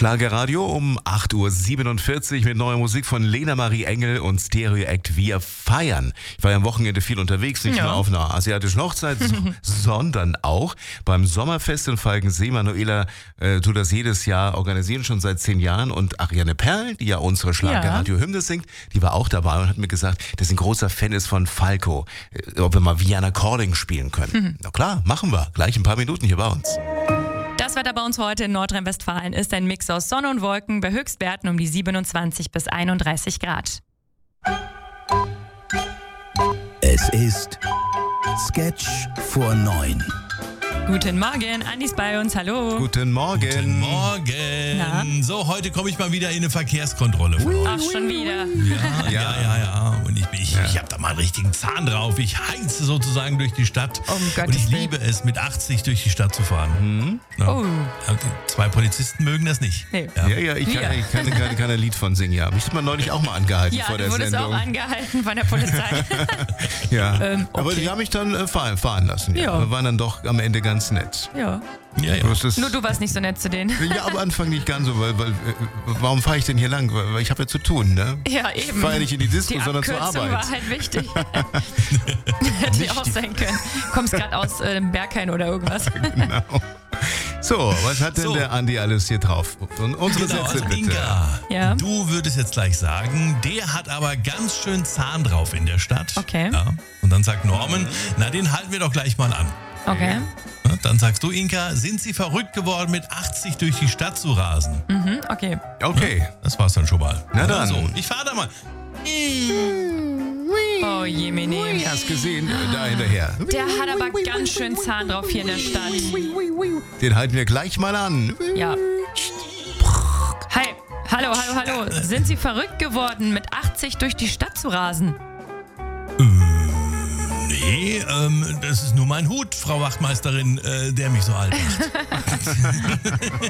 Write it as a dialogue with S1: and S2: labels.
S1: Schlagerradio um 8.47 Uhr mit neuer Musik von Lena Marie Engel und Stereo Act. Wir feiern. Ich war ja am Wochenende viel unterwegs, nicht nur auf einer asiatischen Hochzeit, sondern auch beim Sommerfest in Falkensee. Manuela tut das jedes Jahr, organisieren schon seit 10 Jahren. Und Ariane Perl, die ja unsere Schlagerradio-Hymne singt, die war auch dabei und hat mir gesagt, dass sie ein großer Fan ist von Falco. Ob wir mal Vienna Calling spielen können. Na klar, machen wir. Gleich ein paar Minuten hier bei uns.
S2: Das Wetter bei uns heute in Nordrhein-Westfalen ist ein Mix aus Sonne und Wolken bei Höchstwerten um die 27 bis 31 Grad.
S3: Es ist Sketch vor 9.
S2: Guten Morgen, Andi ist bei uns, hallo.
S1: Guten Morgen.
S4: Guten Morgen.
S2: Na?
S4: So, heute komme ich mal wieder in eine Verkehrskontrolle von euch.
S2: Ach, schon wieder.
S4: Ja. Und ich habe da mal einen richtigen Zahn drauf. Ich heize sozusagen durch die Stadt.
S2: Um
S4: und
S2: Gottes
S4: ich
S2: Willen.
S4: liebe es, mit 80 durch die Stadt zu fahren. Ja.
S2: Oh.
S4: Ja, 2 Polizisten mögen das nicht.
S2: Nee.
S1: Ja, ich kann ein Lied von singen, ja. Mich hat man neulich auch mal angehalten
S2: Ja,
S1: vor
S2: du
S1: der
S2: wurdest
S1: Sendung.
S2: auch angehalten von der Polizei.
S1: Ja.
S2: Okay.
S1: Aber die haben mich dann fahren lassen. Ja.
S2: Ja.
S1: Wir waren dann doch am Ende ganz nett.
S2: Ja.
S4: Ja.
S1: Bloß das-
S2: Nur du warst nicht so nett zu denen.
S1: Ja, am Anfang nicht ganz so, weil warum fahre ich denn hier lang? Weil ich habe ja zu tun, ne?
S2: Ja, eben.
S1: Ich fahre ja nicht in die Disco,
S2: Die
S1: sondern zur
S2: Abkürzung
S1: Arbeit.
S2: war halt wichtig. Hätte auch sein können. Kommst gerade aus Berghain oder irgendwas.
S1: Genau. So, was hat denn der Andi alles hier drauf? Und unsere
S4: Genau,
S1: Sätze
S4: also
S1: bitte.
S4: Inga,
S2: Ja.
S4: du würdest jetzt gleich sagen, der hat aber ganz schön Zahn drauf in der Stadt.
S2: Okay.
S4: Ja. Und dann sagt Norman, na den halten wir doch gleich mal an.
S2: Okay.
S4: Ja, dann sagst du, Inka, sind sie verrückt geworden, mit 80 durch die Stadt zu rasen?
S2: Okay.
S1: Okay.
S4: Das war's dann schon mal.
S1: Na dann.
S4: So, ich fahre da mal.
S2: Oh Jemine.
S1: Hast gesehen, da hinterher.
S2: Der hat aber ganz schön Zahn drauf hier in der Stadt.
S1: Den halten wir gleich mal an.
S2: Ja. Hi. Hallo. Sind Sie verrückt geworden, mit 80 durch die Stadt zu rasen?
S4: Nee, das ist nur mein Hut, Frau Wachtmeisterin, der mich so alt macht.